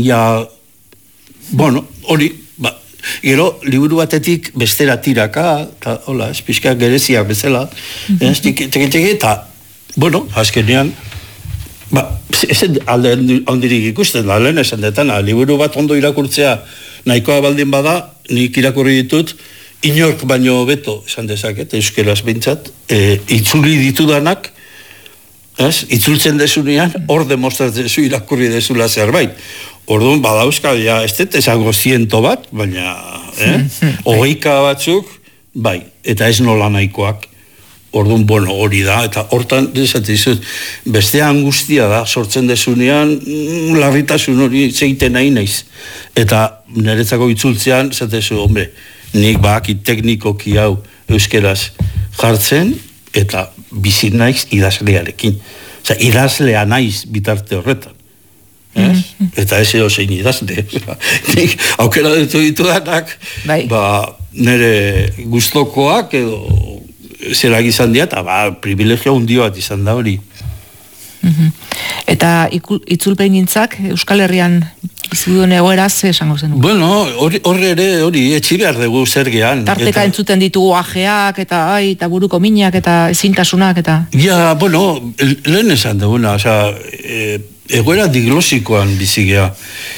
bueno, hori, gero, liburu batetik bestera tiraka, eta, hola, ez pixka gereziak bezala, eta, bueno, azkenean, ez alde ondirik ikusten da, lehen esan detana, liburu bat ondo irakurtzea nahikoa baldin bada, nik irakurri ditut, inork baino beto, esan dezaket, euskeraz bintzat, itzuli ditudanak, itzultzen desunean, hor demostratzen desu irakurri desula zerbait. Orduan, badauzka, ez dut esango 100 bat, baina, hogeika batzuk, bai, eta ez nola nahikoak. Orduan, bueno, hori da, eta hortan, desatizut, beste angustia da, sortzen desunean, larritasun hori zeiten nahi naiz. Eta niretzako itzultzean, zatezu, hombre, nik bakit teknikoki hau euskeraz jartzen, eta bizi naiz idazlearekin. Osea, idazlea naiz bitarte horretan. Eta ez edo zein idazle. Nik aukera ditu danak, nire gustokoak edo zerak izan dira, eta privilegio hundi bat izan da hori. Eta itzulpen gintzak Euskal Herrian izudun egoeraz esango zen? Bueno, hori etxi behar dugu zer gehan. Tarteka entzuten ditugu ajeak eta buruko minak eta ezintasunak eta... Ja, bueno, lehen esan duguna, osea, egoera diglosikoan bizigea.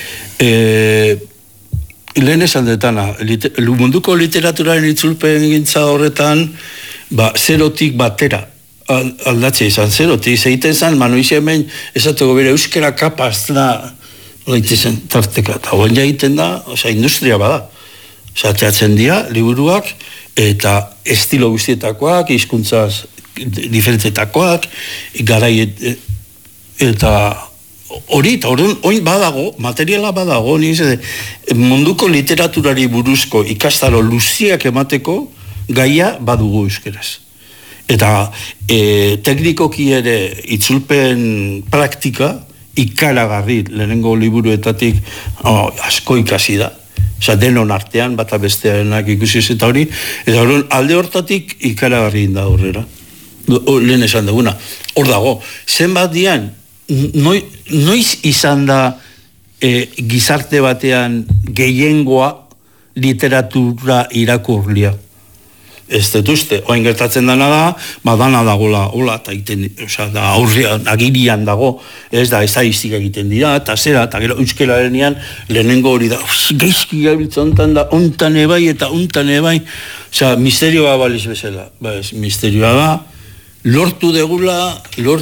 Lehen esan detana, munduko literaturaren itzulpen gintza horretan, zerotik batera aldatzea izan, zerotik, zeiten zan, Manuiz hemen, esatuko bere euskera kapaz da, zen tarteka, eta hoen jaiten da, osea, industria bada. Osea, teatzen dira, liburuak, eta estilo guztietakoak, hizkuntzaz diferentetakoak, garai eta hori, eta oin badago, materiala badago, munduko literaturari buruzko ikastaro luziak emateko gaia badugu euskeraz. Eta teknikoki ere itzulpen praktika ikaragarri lehenengo liburuetatik asko ikasi da. Osa, denon artean, bata bestearenak ikusiz eta hori. Eta alde hortatik ikaragarri da horrera. Lehen esan duguna. Hor dago, zenbat dian, noiz izan da gizarte batean gehiengoa literatura irakurlia? Ez detuzte, oain gertatzen dana da, dana dagoela, hola, eta da aurrean, agirian dago, ez da egiten dira, eta zera, eta gero euskerarenian lehenengo hori da, geizki gabiltzen ontan ebai, eta ontan ebai, oza, misterioa baliz bezala, misterioa da, lortu degula,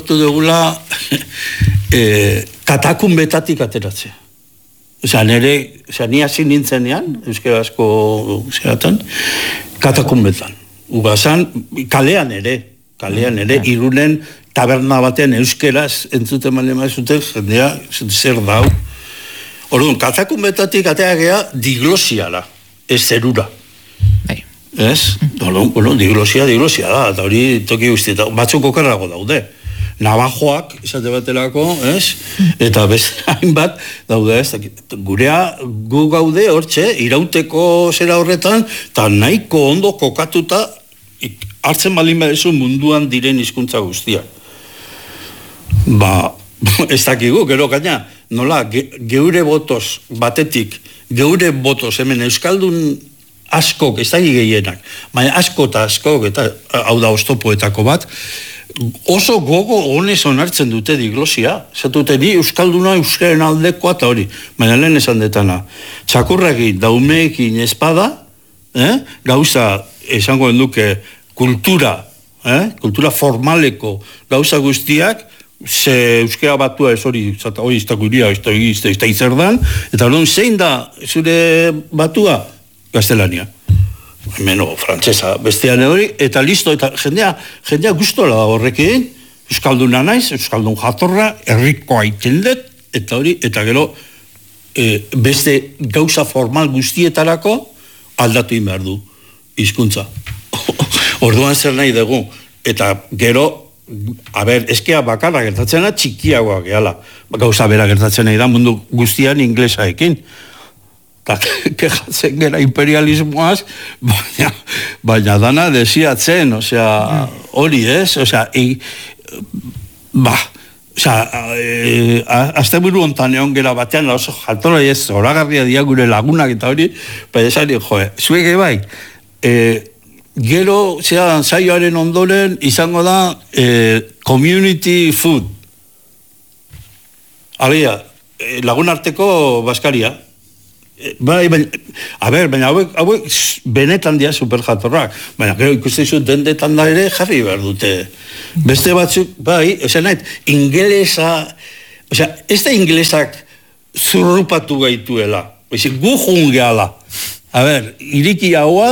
katakun betatik ateratzea. Oza, ni hasi nintzenean, euskarazko zeratan, katakunbetan. Ugazan, kalean ere, Irunen taberna batean euskeraz entzuten malema zuten, jendea, zer dau. Orduan, katakunbetatik ateagea diglosiara, ez zerura. Ez? Bueno, diglosia da, eta hori toki guztieta, batzuk okerrago daude. Navajoak, izate batelako, ez? Eta beste hainbat daude, ez? Gurea gu gaude hortxe, irauteko zera horretan, eta nahiko ondo kokatuta hartzen balin badezu munduan diren hizkuntza guztiak. Ez dakigu, gero gaina, nola, geure botoz batetik, geure botoz hemen euskaldun askok, ez dakik gehienak, baina asko eta askok, eta hau da oztopoetako bat, oso gogo honez onartzen dute diglosia. Zatute ni euskalduna euskaren aldekoa eta hori. Baina lehen esan detana. Txakurraki daumeekin espada, gauza esango duke kultura formaleko gauza guztiak, ze euskera batua ez hori, hori iztakuria, ez da izerdan, eta hori zein da zure batua? Gaztelania. Hemen frantsesa bestean hori, eta listo, eta jendea guztola da horrekin, euskalduna naiz, euskaldun jatorra, herrikoa iten dut, eta hori, eta gero beste gauza formal guztietarako aldatu behar du hizkuntza. Orduan zer nahi dugu, eta gero, eskea bakarra gertatzen da, txikiagoa gehala. Gauza bera gertatzen nahi da mundu guztian inglesaekin. Kejatzen gara imperialismoaz, baina dana desiatzen, hori ez, asteburu ontan egon gera batean, oso jaltola ez, zoragarria dia gure lagunak eta hori, baina esan, zuege bai, gero, saioaren ondoren, izango da, community food. Alia, lagun arteko baskaria. Baina hauek benetan dia superjatorrak, baina gero ikusten zu dendetan da ere jarri behar dute. Beste batzuk, esan nahi, ingelesa, ez da ingelesak zurrupatu gaituela, gu jungeala. Iriki haua